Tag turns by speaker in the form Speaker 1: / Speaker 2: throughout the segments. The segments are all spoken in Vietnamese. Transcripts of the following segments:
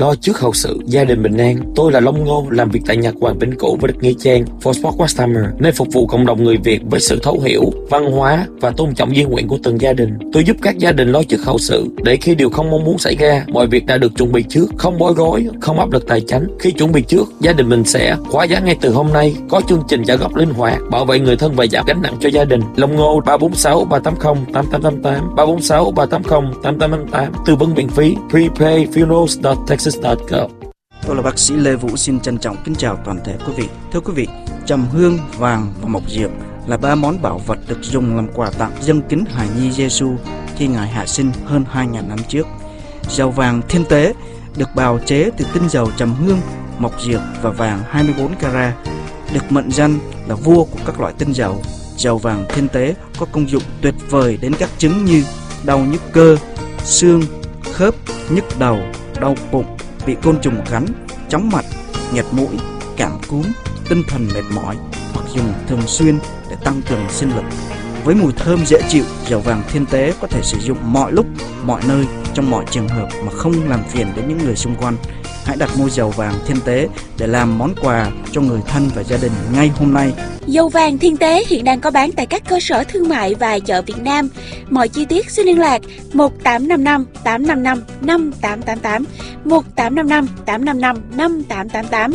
Speaker 1: Lo trước hậu sự, gia đình bình an. Tôi là Long Ngô, làm việc tại Nhật Hoàng Vĩnh Cửu và đất Nghĩa Trang, for Sport West Summer, nơi phục vụ cộng đồng người Việt với sự thấu hiểu, văn hóa và tôn trọng di nguyện của từng gia đình. Tôi giúp các gia đình lo trước hậu sự, để khi điều không mong muốn xảy ra, mọi việc đã được chuẩn bị trước, không bối rối, không áp lực tài chính. Khi chuẩn bị trước, gia đình mình sẽ khóa giá ngay từ hôm nay, có chương trình trả góp linh hoạt, bảo vệ người thân và giảm gánh nặng cho gia đình. Long Ngô 346 380 8888 346 380 8888, tư vấn miễn phí, prepay funerals.texas.gov.
Speaker 2: Tôi là bác sĩ Lê Vũ, xin trân trọng kính chào toàn thể quý vị. Thưa quý vị, trầm hương, vàng và mộc diệp là ba món bảo vật được dùng làm quà tặng dâng kính hài nhi Giêsu khi Ngài hạ sinh hơn 2.000 năm trước. Dầu vàng thiên tế được bào chế từ tinh dầu trầm hương, mộc diệp và vàng 24 carat, được mệnh danh là vua của các loại tinh dầu. Dầu vàng thiên tế có công dụng tuyệt vời đến các chứng như đau nhức cơ, xương, khớp, nhức đầu, đau bụng, bị côn trùng cắn, chóng mặt, nghẹt mũi, cảm cúm, tinh thần mệt mỏi, hoặc dùng thường xuyên để tăng cường sinh lực. Với mùi thơm dễ chịu, dầu vàng thiên tế có thể sử dụng mọi lúc, mọi nơi, trong mọi trường hợp mà không làm phiền đến những người xung quanh. Hãy đặt mua dầu vàng thiên tế để làm món quà cho người thân và gia đình ngay hôm nay.
Speaker 3: Dầu vàng thiên tế hiện đang có bán tại các cơ sở thương mại và chợ Việt Nam. Mọi chi tiết xin liên lạc 1855 855 5888, 1855 855 5888.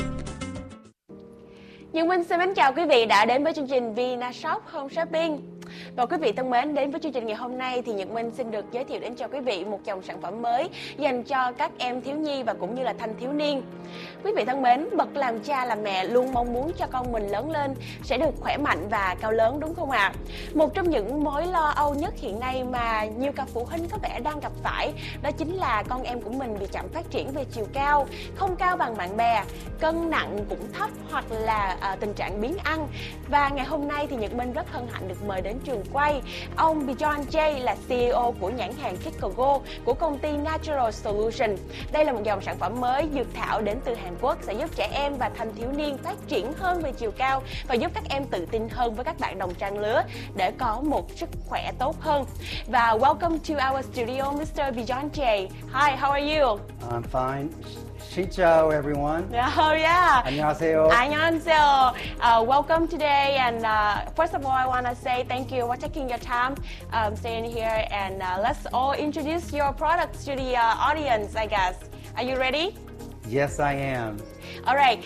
Speaker 4: Nhân Minh xin mến chào quý vị đã đến với chương trình Vinashop Home Shopping. Và quý vị thân mến, đến với chương trình ngày hôm nay thì Nhật Minh xin được giới thiệu đến cho quý vị một dòng sản phẩm mới dành cho các em thiếu nhi và cũng như là thanh thiếu niên. Quý vị thân mến, bậc làm cha làm mẹ luôn mong muốn cho con mình lớn lên sẽ được khỏe mạnh và cao lớn, đúng không ạ? Một trong những mối lo âu nhất hiện nay mà nhiều cặp phụ huynh có vẻ đang gặp phải đó chính là con em của mình bị chậm phát triển về chiều cao, không cao bằng bạn bè, cân nặng cũng thấp hoặc là tình trạng biếng ăn. Và ngày hôm nay thì Nhật Minh rất hân hạnh được mời đến trường quay ông Bijon J là CEO của nhãn hàng Kikogo của công ty Natural Solution. Đây là một dòng sản phẩm mới dược thảo đến từ Hàn Quốc sẽ giúp trẻ em và thanh thiếu niên phát triển hơn về chiều cao và giúp các em tự tin hơn với các bạn đồng trang lứa để có một sức khỏe tốt hơn. Và welcome to our studio, Mr. Bijon J. Hi, how are you?
Speaker 5: I'm fine. Xin chào everyone.
Speaker 4: Oh yeah.
Speaker 5: 안녕하세요.
Speaker 4: 안녕하세요. Welcome today, and first of all, I want to say thank you for taking your time staying here, and let's all introduce your products to the audience, I guess. Are you ready?
Speaker 5: Yes, I am.
Speaker 4: Alright,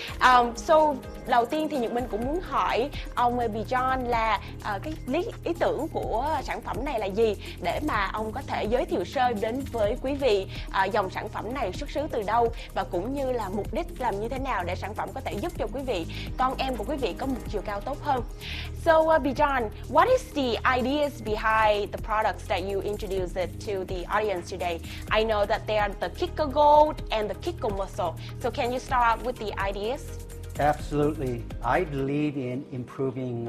Speaker 4: so đầu tiên thì Nhật Minh cũng muốn hỏi ông Bijon là cái ý tưởng của sản phẩm này là gì để mà ông có thể giới thiệu sơ đến với quý vị dòng sản phẩm này xuất xứ từ đâu và cũng như là mục đích làm như thế nào để sản phẩm có thể giúp cho quý vị, con em của quý vị có một chiều cao tốt hơn. So Bijon, what is the ideas behind the products that you introduced to the audience today? I know that they are the Kiko Gold and the Kiko Muscle. So can you start out with the ideas?
Speaker 5: Absolutely. I believe in improving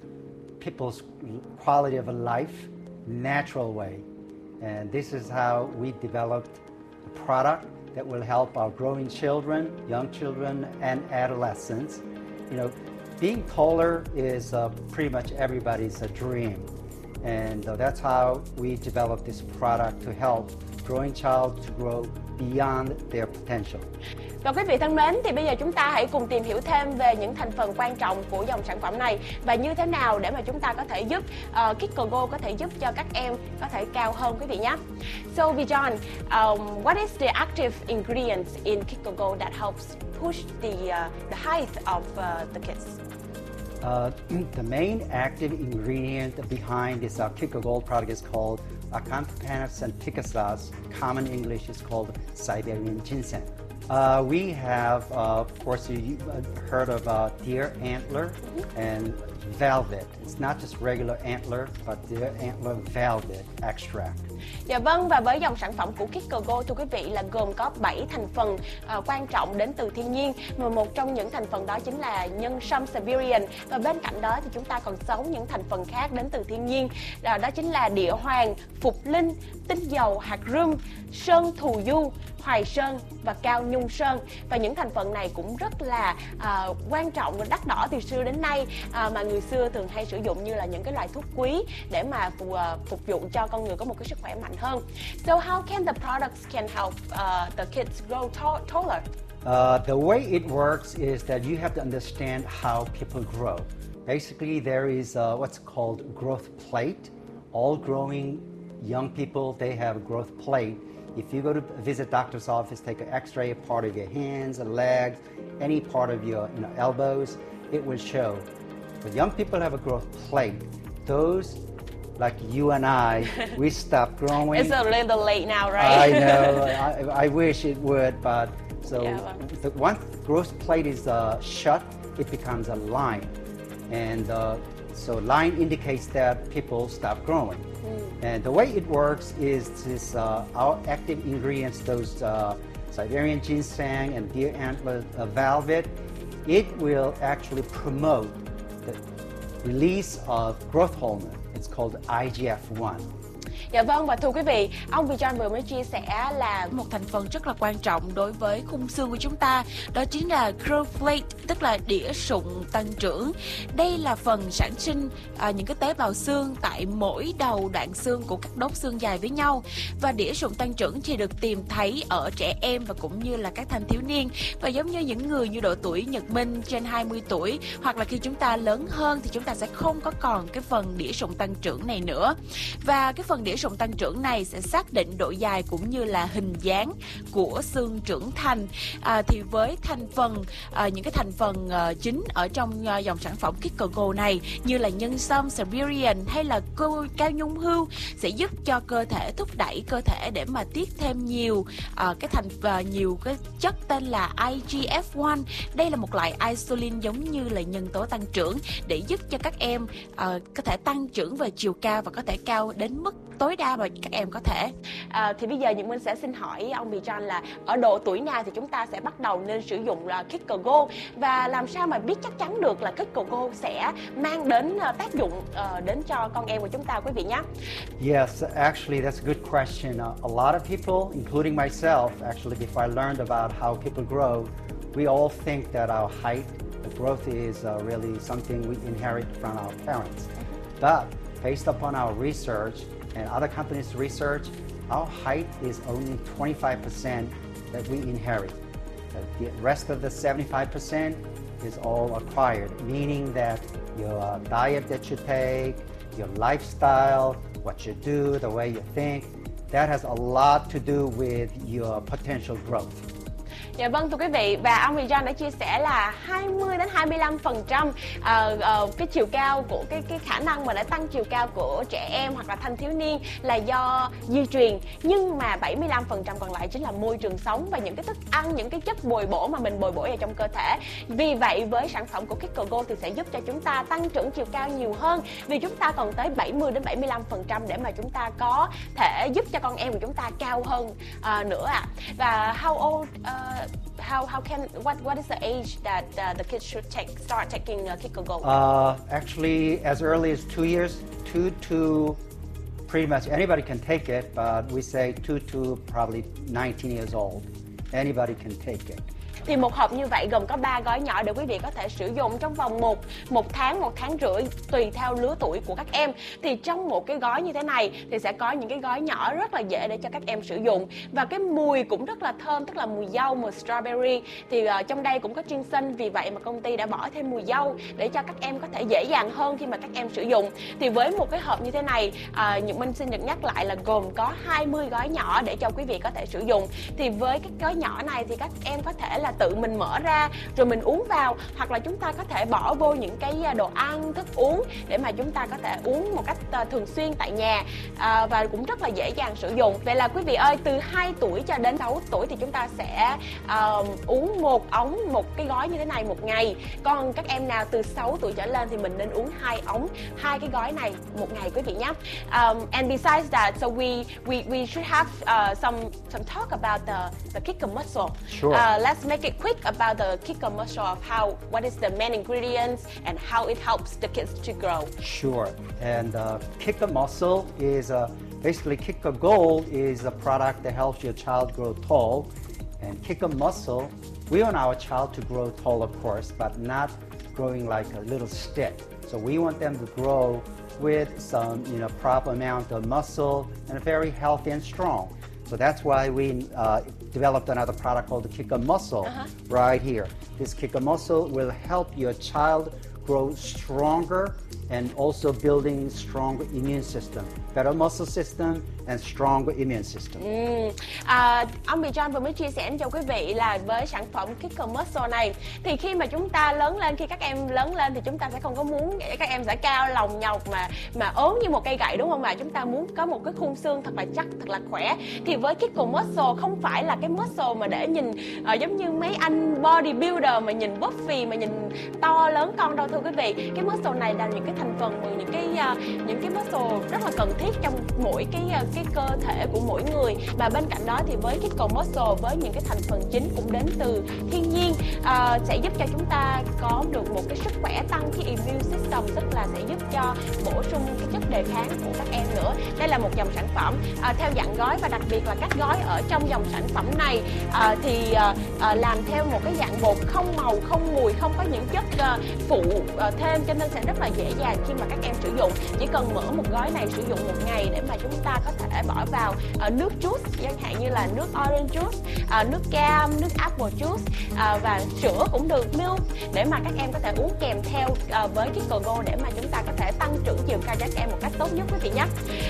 Speaker 5: people's quality of life natural way. And this is how we developed a product that will help our growing children, young children, and adolescents. You know, being taller is pretty much everybody's dream. And that's how we developed this product to help growing child to grow beyond their potential.
Speaker 4: Và quý vị thân mến, thì bây giờ chúng ta hãy cùng tìm hiểu thêm về những thành phần quan trọng của dòng sản phẩm này và như thế nào để mà chúng ta có thể giúp Kikogo có thể giúp cho các em có thể cao hơn quý vị nhé. So Bijon, what is the active ingredients in Kikogo that helps push the height of the kids?
Speaker 5: The main active ingredient behind this Kiko Gold product is called Acanthopanax antiquasas. Common English is called Siberian ginseng. We have, of course, you heard of deer antler and velvet. It's not just regular antler, but deer antler velvet extract.
Speaker 4: Dạ vâng, và với dòng sản phẩm của Kikogo thưa quý vị là gồm có 7 thành phần quan trọng đến từ thiên nhiên, mà một trong những thành phần đó chính là nhân sâm Siberian, và bên cạnh đó thì chúng ta còn 6 những thành phần khác đến từ thiên nhiên, đó chính là địa hoàng, phục linh, tinh dầu hạt rum, sơn thù du, Hoài Sơn và cao nhung sơn. Và những thành phần này cũng rất là quan trọng và đắt đỏ từ xưa đến nay, mà người xưa thường hay sử dụng như là những cái loại thuốc quý để mà phục vụ cho con người có một cái sức khỏe mạnh hơn. So how can the products can help the kids grow taller?
Speaker 5: The way it works is that you have to understand how people grow. Basically, there is what's called growth plate. All growing young people, they have a growth plate. If you go to visit doctor's office, take an x-ray of part of your hands, legs, any part of your elbows, it will show. But young people have a growth plate. Those, like you and I, we stop growing.
Speaker 4: It's a little late now, right?
Speaker 5: I know. I wish it would, but so once growth plate is shut, it becomes a line. And so line indicates that people stop growing. And the way it works is our active ingredients, those Siberian ginseng and deer antler velvet, it will actually promote the release of growth hormone. It's called IGF-1.
Speaker 4: Dạ vâng, và thưa quý vị, ông Vy John vừa mới chia sẻ là một thành phần rất là quan trọng đối với khung xương của chúng ta, đó chính là growth plate, tức là đĩa sụn tăng trưởng. Đây là phần sản sinh những cái tế bào xương tại mỗi đầu đoạn xương của các đốt xương dài với nhau. Và đĩa sụn tăng trưởng thì được tìm thấy ở trẻ em và cũng như là các thanh thiếu niên. Và giống như những người như độ tuổi Nhật Minh trên 20 tuổi hoặc là khi chúng ta lớn hơn thì chúng ta sẽ không có còn cái phần đĩa sụn tăng trưởng này nữa. Và cái phần đĩa sụn tăng trưởng này sẽ xác định độ dài cũng như là hình dáng của xương trưởng thành. Thì với thành phần những cái thành phần chính ở trong dòng sản phẩm KickCoGo này như là nhân sâm, Siberian hay là cao nhung hưu sẽ giúp cho cơ thể thúc đẩy cơ thể để mà tiết thêm nhiều nhiều cái chất tên là IGF-1. Đây là một loại insulin giống như là nhân tố tăng trưởng để giúp cho các em có thể tăng trưởng về chiều cao và có thể cao đến mức tối đa mà các em có thể. Thì bây giờ Nhật Minh sẽ xin hỏi ông Vy John là ở độ tuổi nào thì chúng ta sẽ bắt đầu nên sử dụng là KickCoGo, và làm sao mà biết chắc chắn được là KickCoGo sẽ mang đến tác dụng đến cho con em của chúng ta, quý vị nhé.
Speaker 5: Yes, actually that's a good question. A lot of people, including myself, actually before I learned about how people grow, we all think that our height, the growth is really something we inherit from our parents. But based upon our research and other companies' research, our height is only 25% that we inherit. The rest of the 75% is all acquired, meaning that your diet that you take, your lifestyle, what you do, the way you think, that has a lot to do with your potential growth.
Speaker 4: Dạ vâng, thưa quý vị, và ông Vy John đã chia sẻ là 20 đến 25% cái chiều cao của cái khả năng mà để tăng chiều cao của trẻ em hoặc là thanh thiếu niên là do di truyền, nhưng mà 75% còn lại chính là môi trường sống và những cái thức ăn, những cái chất bồi bổ mà mình bồi bổ vào trong cơ thể. Vì vậy với sản phẩm của KickCoGo thì sẽ giúp cho chúng ta tăng trưởng chiều cao nhiều hơn, vì chúng ta còn tới 70 đến 75% để mà chúng ta có thể giúp cho con em của chúng ta cao hơn nữa ạ. Và what is the age that the kids should start taking KickCoGo?
Speaker 5: Actually, as early as 2 years, 2 to pretty much anybody can take it, but we say 2 to probably 19 years old. Anybody can take it.
Speaker 4: Thì một hộp như vậy gồm có 3 gói nhỏ để quý vị có thể sử dụng trong vòng một tháng rưỡi tùy theo lứa tuổi của các em. Thì trong một cái gói như thế này thì sẽ có những cái gói nhỏ rất là dễ để cho các em sử dụng, và cái mùi cũng rất là thơm, tức là mùi dâu, mùi strawberry. Thì trong đây cũng có ginseng, vì vậy mà công ty đã bỏ thêm mùi dâu để cho các em có thể dễ dàng hơn khi mà các em sử dụng. Thì với một cái hộp như thế này, Nhật Minh xin được nhắc lại là gồm có 20 gói nhỏ để cho quý vị có thể sử dụng. Thì với cái gói nhỏ này thì các em có thể là tự mình mở ra rồi mình uống vào, hoặc là chúng ta có thể bỏ vô những cái đồ ăn, thức uống để mà chúng ta có thể uống một cách thường xuyên tại nhà, và cũng rất là dễ dàng sử dụng. Vậy là quý vị ơi, từ 2 tuổi cho đến 6 tuổi thì chúng ta sẽ uống một cái gói như thế này một ngày. Còn các em nào từ 6 tuổi trở lên thì mình nên uống 2 cái gói này một ngày, quý vị nhé. And besides that, so we should have some talk about the KickCoMuscle.
Speaker 5: Sure.
Speaker 4: Let's make it quick about the KickCoMuscle of what is the main ingredients and how it helps the kids to grow.
Speaker 5: Sure. And KickCoMuscle is Basically, Kicker Gold is a product that helps your child grow tall. And Kicker Muscle, we want our child to grow tall, of course, but not growing like a little stick. So we want them to grow with some, proper amount of muscle and very healthy and strong. So that's why we developed another product called the Kicker Muscle right here. This Kicker Muscle will help your child grow stronger and also building stronger immune system, better muscle system and stronger immune system.
Speaker 4: Ông Bì John vừa mới chia sẻ cho quý vị là với sản phẩm Kicker Muscle này thì khi mà chúng ta lớn lên, khi các em lớn lên thì chúng ta sẽ không có muốn các em sẽ cao lồng nhọc mà ốm như một cây gậy, đúng không ạ? Chúng ta muốn có một cái khung xương thật là chắc, thật là khỏe. Thì với Kicker Muscle không phải là cái muscle mà để nhìn giống như mấy anh bodybuilder mà nhìn bóp phì, mà nhìn to lớn con đâu thưa quý vị. Cái muscle này là những cái thành phần, những cái muscle rất là cần thiết trong mỗi cái cơ thể của mỗi người. Và bên cạnh đó thì với Kicker Muscle, với những cái thành phần chính cũng đến từ thiên nhiên, sẽ giúp cho chúng ta có được một cái sức khỏe, tăng cái immune system, tức là sẽ giúp cho bổ sung cái chất đề kháng của các em nữa. Đây là một dòng sản phẩm theo dạng gói, và đặc biệt là các gói ở trong dòng sản phẩm này thì làm theo một cái dạng bột không màu, không mùi, không có những chất phụ thêm, cho nên sẽ rất là dễ dàng khi mà các em sử dụng. Chỉ cần mở một gói này sử dụng một ngày để mà chúng ta có thể bỏ vào nước juice, chẳng hạn như là nước orange juice, nước cam, nước apple juice, và sữa cũng được, milk, để mà các em có thể uống kèm theo với Kicker Gold để mà chúng ta có thể tăng trưởng chiều cao cho các em một cách tốt nhất quý vị nhé.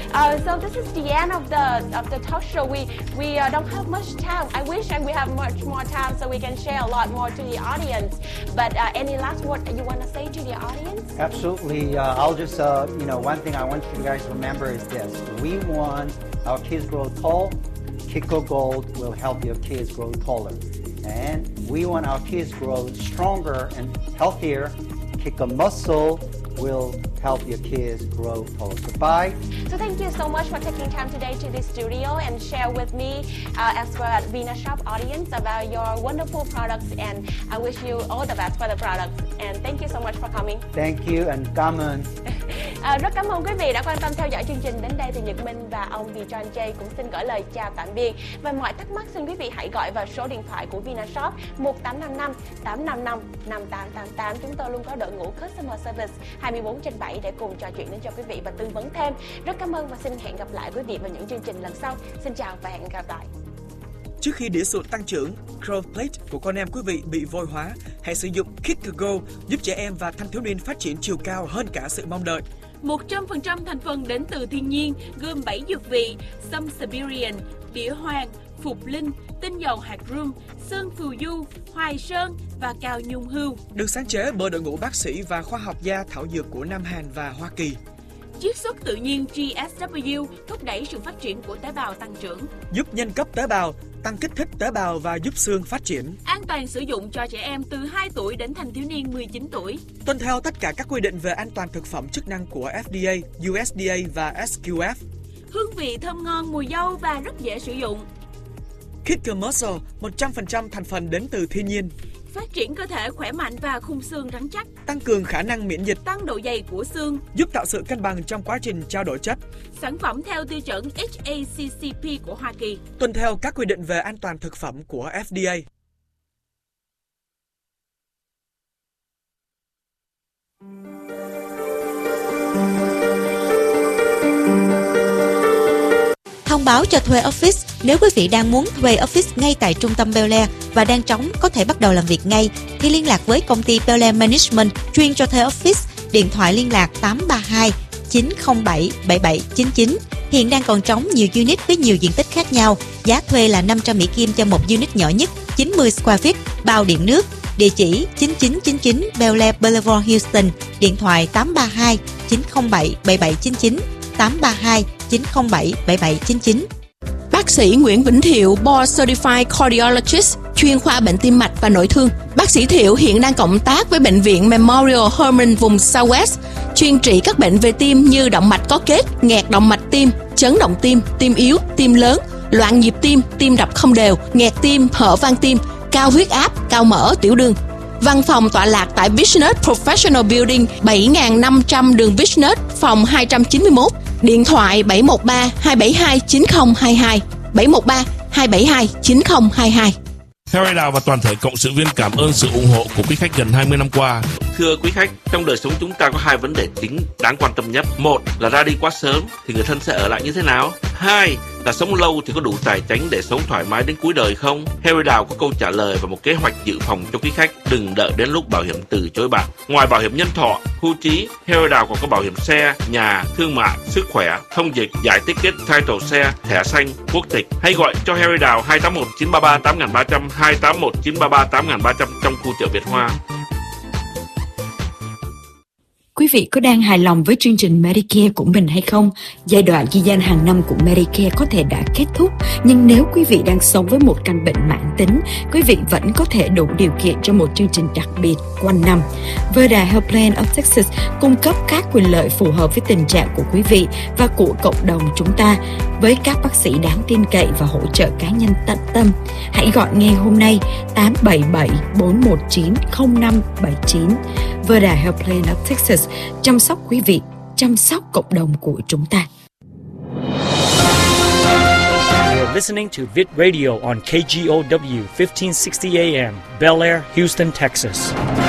Speaker 4: So this is the end of the talk show. We don't have much time. I wish we have much more time so we can share a lot more to the audience. But any last word that you want to say to the audience?
Speaker 5: Absolutely. I'll just, one thing I want you guys to remember is this. We want our kids grow tall. Kicker Gold will help your kids grow taller. And we want our kids grow stronger and healthier. Kicker Muscle will help your kids grow taller. Goodbye.
Speaker 4: So thank you so much for taking time today to this studio and share with me as well as VinaShop audience about your wonderful products, and I wish you all the best for the products, and thank you so much for coming.
Speaker 5: Thank you and cảm ơn.
Speaker 4: Rất cảm ơn quý vị đã quan tâm theo dõi chương trình. Đến đây thì Nhật Minh và ông John Jay cũng xin gửi lời chào tạm biệt. Và mọi thắc mắc xin quý vị hãy gọi vào số điện thoại của VinaShop 1855 855 5888. Chúng tôi luôn có đội ngũ Customer Service 24/7 để cùng trò chuyện đến cho quý vị và tư vấn thêm. Rất cảm ơn và xin hẹn gặp lại quý vị vào những chương trình lần sau. Xin chào và hẹn gặp lại.
Speaker 2: Trước khi đĩa sụn tăng trưởng, growth plate của con em quý vị bị vôi hóa, hãy sử dụng Kicker Gold giúp trẻ em và thanh thiếu niên phát triển chiều cao hơn cả sự mong đợi.
Speaker 3: 100% thành phần đến từ thiên nhiên, gồm 7 dược vị: sâm Siberian, đĩa hoàng, phục linh, tinh dầu hạt rum, sơn phù du, hoài sơn và cao nhung hưu.
Speaker 2: Được sáng chế bởi đội ngũ bác sĩ và khoa học gia thảo dược của Nam Hàn và Hoa Kỳ.
Speaker 3: Chiết xuất tự nhiên GSW thúc đẩy sự phát triển của tế bào tăng trưởng,
Speaker 2: giúp nhân cấp tế bào, tăng kích thích tế bào và giúp xương phát triển.
Speaker 3: An toàn sử dụng cho trẻ em từ 2 tuổi đến thanh thiếu niên 19 tuổi.
Speaker 2: Tuân theo tất cả các quy định về an toàn thực phẩm chức năng của FDA, USDA và SQF.
Speaker 3: Hương vị thơm ngon, mùi dâu và rất dễ sử dụng.
Speaker 2: Kicker Muscle 100% thành phần đến từ thiên nhiên.
Speaker 3: Phát triển cơ thể khỏe mạnh và khung xương rắn chắc.
Speaker 2: Tăng cường khả năng miễn dịch.
Speaker 3: Tăng độ dày của xương.
Speaker 2: Giúp tạo sự cân bằng trong quá trình trao đổi chất.
Speaker 3: Sản phẩm theo tiêu chuẩn HACCP của Hoa Kỳ.
Speaker 2: Tuân theo các quy định về an toàn thực phẩm của FDA.
Speaker 6: Thông báo cho thuê office. Nếu quý vị đang muốn thuê office ngay tại trung tâm Bel Air và đang trống có thể bắt đầu làm việc ngay, thì liên lạc với công ty Bel Air Management chuyên cho thuê office. Điện thoại liên lạc 832 907 7799. Hiện đang còn trống nhiều unit với nhiều diện tích khác nhau. Giá thuê là 500 Mỹ Kim cho một unit nhỏ nhất, 90 square feet, bao điện nước. Địa chỉ 9999 Bel Air Boulevard, Houston. Điện thoại 832 907 7799. 832 907 7799.
Speaker 7: Bác sĩ Nguyễn Vĩnh Thiệu, Board Certified Cardiologist, chuyên khoa bệnh tim mạch và nội thương. Bác sĩ Thiệu hiện đang cộng tác với Bệnh viện Memorial Hermann vùng Southwest, chuyên trị các bệnh về tim như động mạch có kết, nghẹt động mạch tim, chấn động tim, tim yếu, tim lớn, loạn nhịp tim, tim đập không đều, nghẹt tim, hở van tim, cao huyết áp, cao mỡ, tiểu đường. Văn phòng tọa lạc tại Business Professional Building 7500 đường Business, phòng 291. Điện thoại 713 272 9022, 713 272 9022.
Speaker 8: Harry Đào và toàn thể cộng sự viên cảm ơn sự ủng hộ của quý khách gần 20 năm qua.
Speaker 1: Thưa quý khách, trong đời sống chúng ta có hai vấn đề chính đáng quan tâm nhất. Một là ra đi quá sớm thì người thân sẽ ở lại như thế nào? Hai là sống lâu thì có đủ tài chính để sống thoải mái đến cuối đời không? Harry Đào có câu trả lời và một kế hoạch dự phòng cho quý khách. Đừng đợi đến lúc bảo hiểm từ chối bạn. Ngoài bảo hiểm nhân thọ, hưu trí, Harry Đào còn có bảo hiểm xe, nhà, thương mại, sức khỏe, thông dịch, giải ticket, title xe, thẻ xanh, quốc tịch. Hãy gọi cho Harry Đào 281 933 8300, 281 933 8300 trong khu chợ Việt Hoa.
Speaker 9: Quý vị có đang hài lòng với chương trình Medicare của mình hay không? Giai đoạn ghi danh hàng năm của Medicare có thể đã kết thúc, nhưng nếu quý vị đang sống với một căn bệnh mãn tính, quý vị vẫn có thể đủ điều kiện cho một chương trình đặc biệt quanh năm. Verda Health Plan of Texas cung cấp các quyền lợi phù hợp với tình trạng của quý vị và của cộng đồng chúng ta, với các bác sĩ đáng tin cậy và hỗ trợ cá nhân tận tâm. Hãy gọi ngay hôm nay 877 419 0579. Verda Health Plan of Texas, chăm sóc quý vị, chăm sóc cộng đồng của chúng ta.
Speaker 10: You're listening to Vid Radio on KGOW 1560 AM, Bel Air, Houston, Texas.